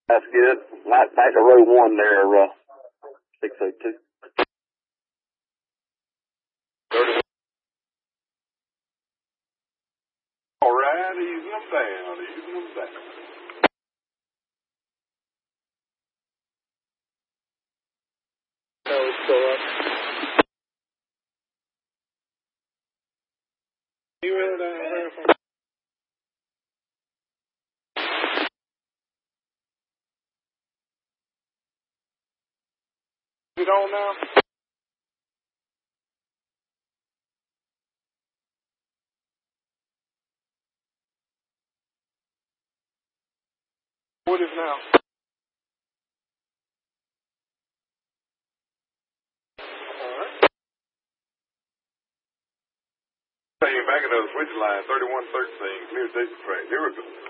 That's good. Back to row one there, 602. All right, easing them down, easing them down. No, it's still up. You ready down there from? Is it on now? What is now? Alright. Back into the switch line, 3113, clear tape track. Here we go.